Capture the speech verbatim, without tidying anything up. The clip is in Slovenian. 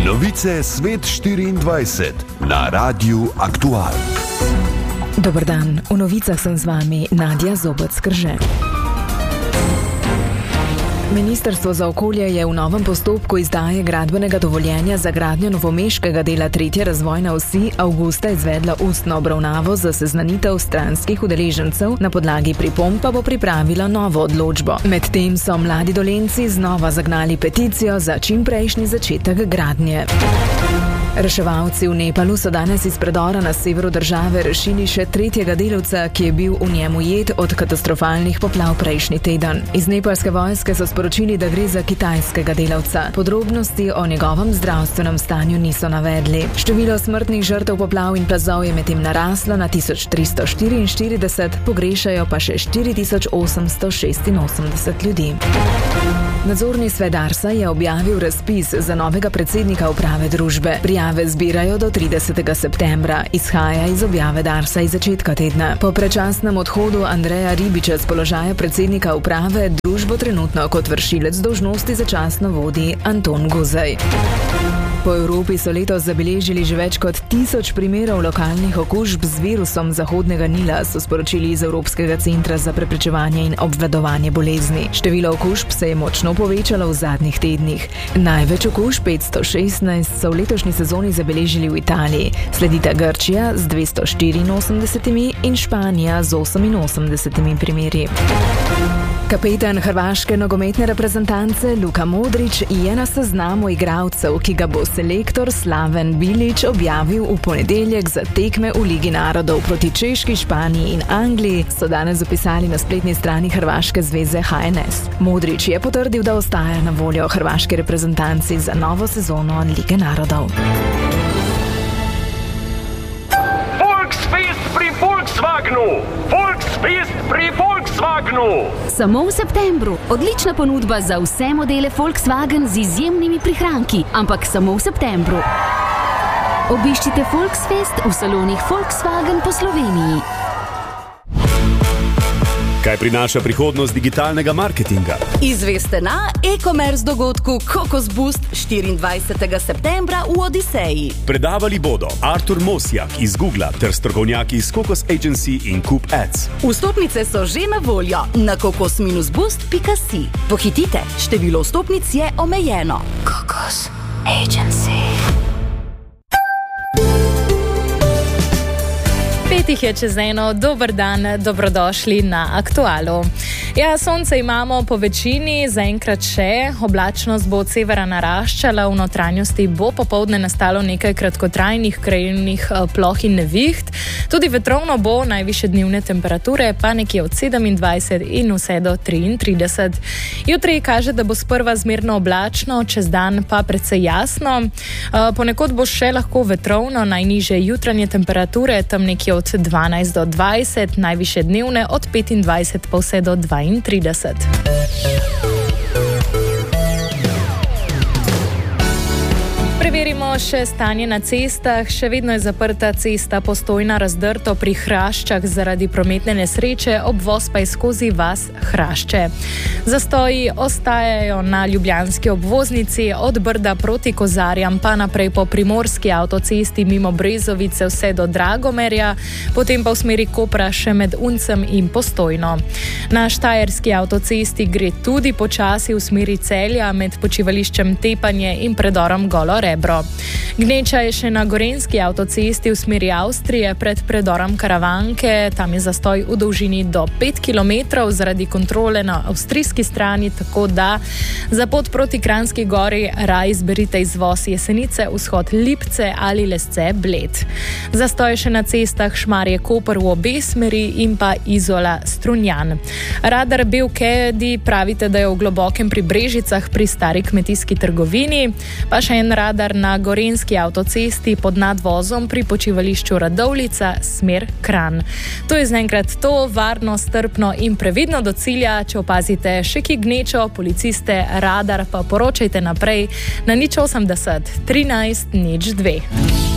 Novice Svet štiriindvajset na Radiu Aktual. Dober dan, v novicah sem z vami Nadja Zobec-Krže. Ministrstvo za okolje je v novem postopku izdaje gradbenega dovoljenja za gradnjo novomeškega dela tretje razvojne osi avgusta izvedla ustno obravnavo za seznanitev stranskih udeležencev, na podlagi pripomb pa bo pripravila novo odločbo. Medtem so mladi Dolenjci znova zagnali peticijo za čimprejšnji začetek gradnje. Reševalci v Nepalu so danes iz predora na severu države rešili še tretjega delavca, ki je bil v njem ujet od katastrofalnih poplav prejšnji teden. Iz nepalske vojske so sporočili, da gre za kitajskega delavca. Podrobnosti o njegovem zdravstvenem stanju niso navedli. Število smrtnih žrtev poplav in plazov je medtem naraslo na tisoč tristo štiriinštirideset, pogrešajo pa še štiri tisoč osemsto šestinosemdeset ljudi. Nadzorni svet Darsa je objavil razpis za novega predsednika uprave družbe. Prijave zbirajo do tridesetega septembra. Izhaja iz objave Darsa iz začetka tedna. Po predčasnem odhodu Andreja Ribiča z položaja predsednika uprave družbo trenutno kot vršilec dolžnosti začasno vodi Anton Guzej. Po Evropi so letos zabeležili že več kot tisoč primerov lokalnih okužb z virusom Zahodnega Nila, so sporočili iz Evropskega centra za preprečevanje in obvladovanje bolezni. Število okužb se je močno povečalo v zadnjih tednih. Največ okužb, petsto šestnajst, so v letošnji sezoni zabeležili v Italiji. Sledita Grčija z dvesto štiriinosemdesetimi in Španija z oseminosemdesetimi primeri. Kapetan hrvaške nogometne reprezentance Luka Modrić je na seznamu igralcev, ki ga bo selektor Slaven Bilić objavil v ponedeljek za tekme v Ligi narodov proti Češki, Španiji in Angliji, so danes zapisali na spletni strani Hrvaške zveze H N S. Modrić je potrdil, da ostaja na voljo hrvaški reprezentanci za novo sezono Lige narodov. Volksfest pri Volkswagenu! Volksfest pri Volkswagenu! Samo v septembru. Odlična ponudba za vse modele Volkswagen z izjemnimi prihranki, ampak samo v septembru. Obiščite Volksfest v salonih Volkswagen po Sloveniji. Kaj prinaša prihodnost digitalnega marketinga? Izveste na e-commerce dogodku Kokos Boost štiriindvajsetega septembra v Odiseji. Predavali bodo Artur Mosjak iz Googla ter strokovnjaki iz Kokos Agency in Coop Ads. Vstopnice so že na voljo na kokos boost pika si. Pohitite, število vstopnic je omejeno. Kokos Agency. Petih je čez eno, dober dan, dobrodošli na Aktualu. Ja, sonce imamo po večini, zaenkrat še, oblačnost bo od severa naraščala, v notranjosti bo popoldne nastalo nekaj kratkotrajnih krajevnih ploh in neviht, tudi vetrovno bo, najvišje dnevne temperature pa nekje od sedemindvajset in vse do triintrideset. Jutri kaže, da bo sprva zmerno oblačno, čez dan pa precej jasno, ponekod bo še lahko vetrovno, najnižje jutranje temperature tam nekje od dvanajst do dvajset, najvišje dnevne od petindvajset pa vse do dvaintrideset. Preverimo še stanje na cestah. Še vedno je zaprta cesta Postojna Razdrto pri Hraščah zaradi prometne nesreče, obvoz pa je skozi vas Hrašče. Zastoji ostajajo na ljubljanski obvoznici, od Brda proti Kozarjam pa naprej po primorski avtocesti mimo Brezovice vse do Dragomerja, potem pa v smeri Kopra še med Uncem in Postojno. Na štajerski avtocesti gre tudi počasi v smeri Celja med počivališčem Tepanje in predorom Golo Rebro. Gneča je še na gorenjski avtocesti v smeri Avstrije pred predorom Karavanke, tam je zastoj v dolžini do pet kilometrov zaradi kontrole na avstrijski strani, tako da za pot proti Kranjski gori raj izberite izvoz Jesenice, vzhod Lipce ali Lesce Bled. Zastoj še na cestah Šmarje Koper v obe smeri in pa Izola Strunjan. Radar Belkedi pravite, da je v globokem pri Brežicah pri stari kmetijski trgovini, pa še en radar na gorenjski avtocesti pod nadvozom pri počivališču Radovljica, smer Kranj. To je zaenkrat to, varno, strpno in previdno do cilja. Če opazite še ki gnečo, policiste, radar, pa poročajte naprej na nič osemdeset trinajst nič dve.